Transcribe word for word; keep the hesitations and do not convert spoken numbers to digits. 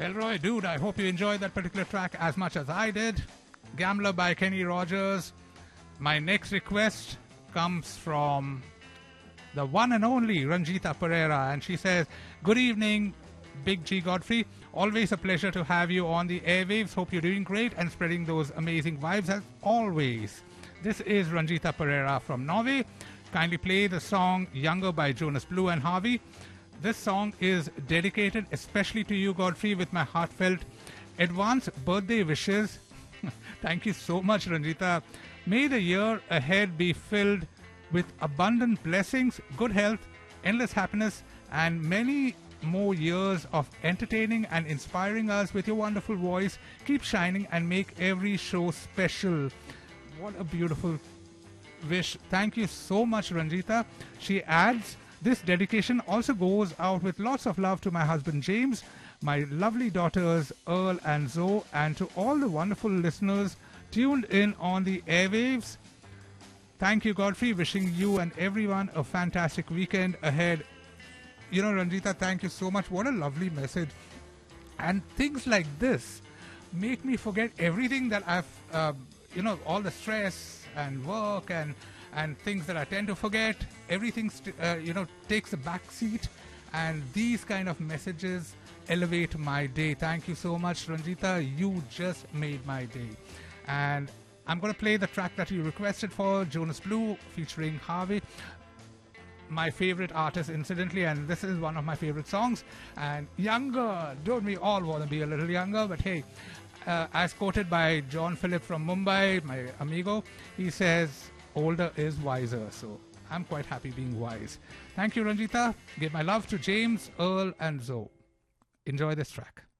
Elroy, dude, I hope you enjoyed that particular track as much as I did. Gambler by Kenny Rogers. My next request comes from the one and only Ranjita Pereira, and she says, good evening, Big G Godfrey. Always a pleasure to have you on the airwaves. Hope you're doing great and spreading those amazing vibes as always. This is Ranjita Pereira from Norway. Kindly play the song Younger by Jonas Blue and Harvey. This song is dedicated especially to you, Godfrey, with my heartfelt advance birthday wishes. Thank you so much, Ranjita. May the year ahead be filled with abundant blessings, good health, endless happiness, and many more years of entertaining and inspiring us with your wonderful voice. Keep shining and make every show special. What a beautiful wish. Thank you so much, Ranjita. She adds, this dedication also goes out with lots of love to my husband James, my lovely daughters Earl and Zoe, and to all the wonderful listeners tuned in on the airwaves. Thank you, Godfrey. Wishing you and everyone a fantastic weekend ahead. You know, Ranjita, thank you so much. What a lovely message. And things like this make me forget everything that I've, uh, you know, all the stress and work and and things that I tend to forget. Everything, st- uh, you know, takes a back seat. And these kind of messages elevate my day. Thank you so much, Ranjita. You just made my day. And I'm going to play the track that you requested for, Jonas Blue featuring Harvey, my favorite artist, incidentally, and this is one of my favorite songs. And younger, don't we all want to be a little younger? But hey, uh, as quoted by John Philip from Mumbai, my amigo, he says, older is wiser. So I'm quite happy being wise. Thank you, Ranjita. Give my love to James, Earl, and Zoe. Enjoy this track.